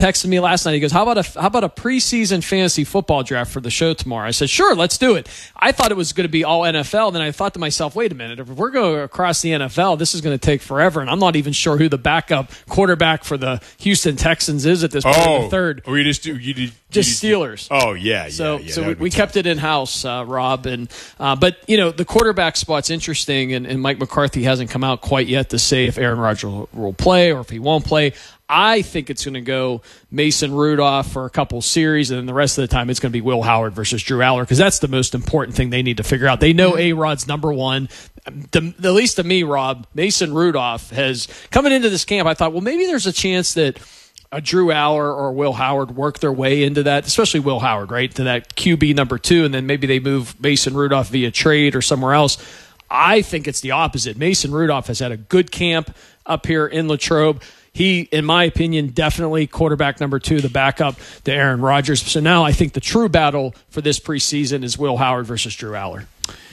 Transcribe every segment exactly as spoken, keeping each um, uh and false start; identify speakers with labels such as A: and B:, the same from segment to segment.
A: texted me last night. He goes, how about a how about a preseason fantasy football draft for the show tomorrow? I said, sure, let's do it. I thought it was going to be all N F L. Then I thought to myself, wait a minute, if we're going across the N F L, this is going to take forever. And I'm not even sure who the backup quarterback for the Houston Texans is at this point.
B: Oh,
A: the third.
B: Or you just do you did
A: just Steelers.
B: Oh yeah, yeah.
A: So
B: yeah,
A: so we, we kept it in house, uh, Rob. And uh, but you know the quarterback spot's interesting, and, and Mike McCarthy hasn't come out quite yet to say if Aaron Rodgers will, will play or if he won't play. I think it's going to go Mason Rudolph for a couple series, and then the rest of the time it's going to be Will Howard versus Drew Aller, because that's the most important thing they need to figure out. They know A-Rod's number one. The, at least to me, Rob, Mason Rudolph has, coming into this camp, I thought, well, maybe there's a chance that a Drew Aller or Will Howard work their way into that, especially Will Howard, right, to that Q B number two, and then maybe they move Mason Rudolph via trade or somewhere else. I think it's the opposite. Mason Rudolph has had a good camp up here in Latrobe. He, in my opinion, definitely quarterback number two, the backup to Aaron Rodgers. So now I think the true battle for this preseason is Will Howard versus Drew Aller.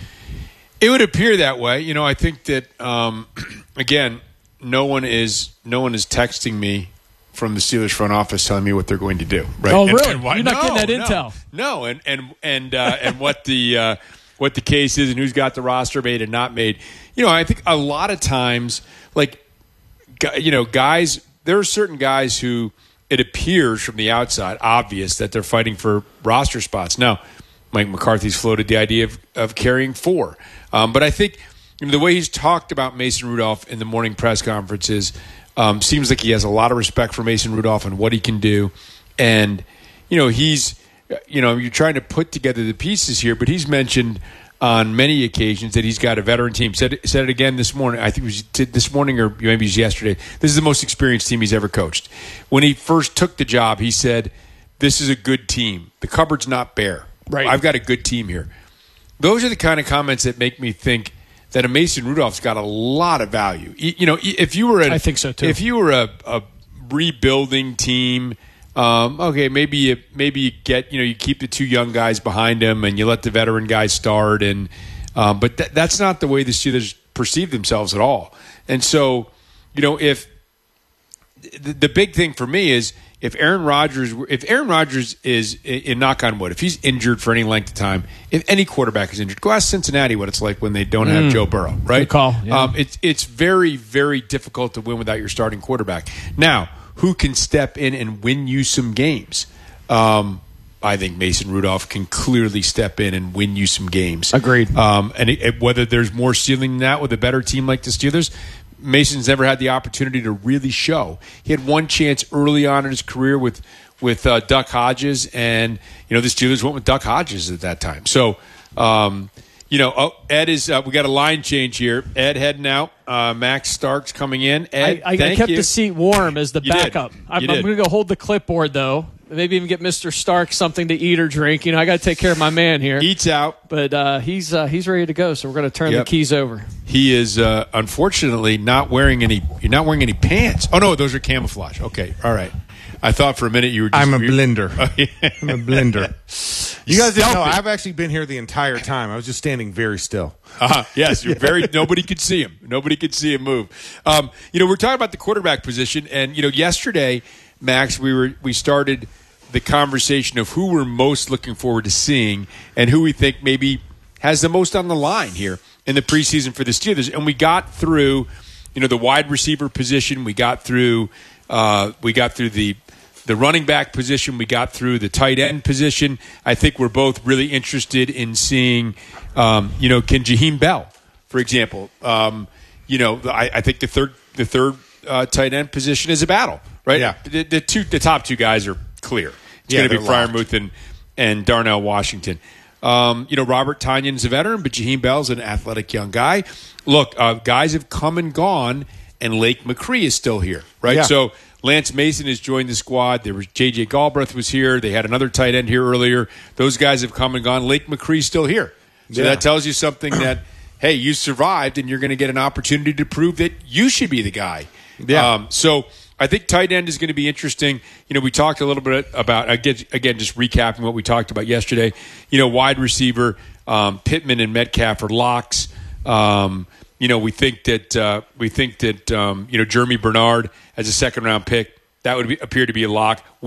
B: It would appear that way. You know, I think that um, again, no one is no one is texting me from the Steelers front office telling me what they're going to do. Right?
A: Oh,
B: and,
A: really?
B: and why,
A: You're not
B: no,
A: getting that
B: no,
A: intel.
B: No, and and and uh, and what the uh, what the case is and who's got the roster made and not made. You know, I think a lot of times, like. You know, guys, there are certain guys who it appears from the outside obvious that they're fighting for roster spots. Now, Mike McCarthy's floated the idea of, of carrying four. Um, but I think you know, the way he's talked about Mason Rudolph in the morning press conferences um, seems like he has a lot of respect for Mason Rudolph and what he can do. And, you know, he's, you know, you're trying to put together the pieces here, but he's mentioned on many occasions that he's got a veteran team. Said said it again this morning. I think it was this morning or maybe it was yesterday. This is the most experienced team he's ever coached. When he first took the job, he said, this is a good team. The cupboard's not bare.
A: Right.
B: I've got a good team here. Those are the kind of comments that make me think that a Mason Rudolph's got a lot of value. You know, if you were a,
A: I think so too.
B: If you were a, a rebuilding team, Um, okay, maybe you maybe you get you know you keep the two young guys behind him and you let the veteran guys start, and um, but th- that's not the way the Steelers perceive themselves at all. And so, you know, if the, the big thing for me is if Aaron Rodgers if Aaron Rodgers is in knock on wood, if he's injured for any length of time, if any quarterback is injured, go ask Cincinnati what it's like when they don't have mm. Joe Burrow, right?
A: Good call. Yeah.
B: Um, it's it's very very difficult to win without your starting quarterback. Now, who can step in and win you some games? Um, I think Mason Rudolph can clearly step in and win you some games.
A: Agreed.
B: Um, and it, it, whether there's more ceiling than that with a better team like the Steelers, Mason's never had the opportunity to really show. He had one chance early on in his career with with uh, Duck Hodges, and you know the Steelers went with Duck Hodges at that time. So. Um, You know, oh, Ed is. Uh, we got a line change here. Ed heading out. Uh, Max Starks coming in. Ed,
A: I, I,
B: thank
A: I kept
B: you.
A: the seat warm as the
B: You
A: backup.
B: did.
A: I'm,
B: You
A: I'm
B: did.
A: going to go hold the clipboard though. Maybe even get Mister Stark something to eat or drink. You know, I got to take care of my man here.
B: Eats out,
A: but uh, he's uh, he's ready to go. So we're going to turn
B: Yep.
A: the keys over.
B: He is uh, unfortunately not wearing any. You're not wearing any pants. Oh no, those are camouflage. Okay, all right. I thought for a minute you were. Just,
C: I'm a
B: you were-
C: blender.
B: Oh, yeah.
C: I'm a blender. You guys didn't know.
B: Stealthy.
C: I've actually been here the entire time. I was just standing very still.
B: Uh-huh. Yes, you're very. Nobody could see him. Nobody could see him move. Um, you know, we're talking about the quarterback position, and you know, yesterday, Max, we were we started the conversation of who we're most looking forward to seeing and who we think maybe has the most on the line here in the preseason for the Steelers. And we got through, you know, the wide receiver position. We got through. Uh, we got through the. The running back position, we got through the tight end position. I think we're both really interested in seeing, um, you know, can Jaheim Bell, for example, um, you know, I, I think the third the third uh, tight end position is a battle, right?
C: Yeah.
B: The, the two the top two guys are clear. It's
C: Yeah,
B: going to be
C: they're locked.
B: Freiermuth and, and Darnell Washington. Um, you know, Robert Tonyan's a veteran, but Jaheim Bell's an athletic young guy. Look, uh, guys have come and gone, and Lake McCree is still here, right?
C: Yeah.
B: So Lance Mason has joined the squad. There was J J Galbraith was here. They had another tight end here earlier. Those guys have come and gone. Lake McCree's still here. So
C: Yeah.
B: that tells you something that, hey, you survived, and you're going to get an opportunity to prove that you should be the guy.
C: Yeah.
B: Um, so I think tight end is going to be interesting. You know, we talked a little bit about, again, again just recapping what we talked about yesterday. You know, wide receiver, um, Pittman and Metcalf are locks. Um, you know, we think that uh, we think that um, you know Jeremy Bernard as a second round pick, that would be, appear to be a lock.